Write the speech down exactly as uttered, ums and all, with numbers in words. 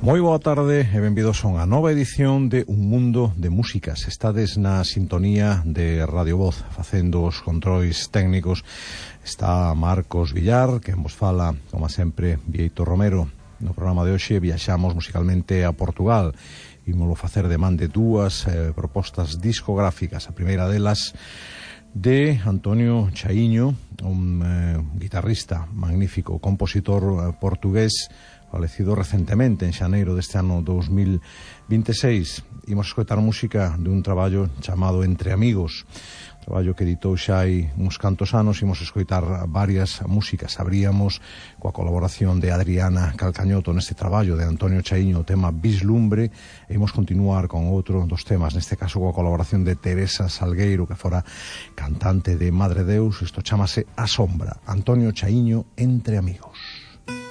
Moi boa tarde e benvidos a unha nova edición de Un Mundo de Músicas. Estades na sintonía de Radio Voz, facendo os controis técnicos. Está Marcos Villar, que vos fala, como sempre, Vieito Romero. No programa de hoxe viaxamos musicalmente a Portugal. Ímolo facer de man de dúas eh, propostas discográficas. A primeira delas de Antonio Chaiño, un eh, guitarrista magnífico, compositor eh, portugués, falecido recentemente en xaneiro deste ano dos mil veintiséis. Imos escoitar música de un traballo chamado Entre Amigos, un traballo que editou xa hai uns cantos anos. Imos escoitar varias músicas. Abríamos coa colaboración de Adriana Calcañoto neste traballo de Antonio Chaiño, o tema Vislumbre, e imos continuar con outro dos temas, neste caso coa colaboración de Teresa Salgueiro, que fora cantante de Madre Deus. Isto chamase A Sombra. Antonio Chaiño, Entre Amigos.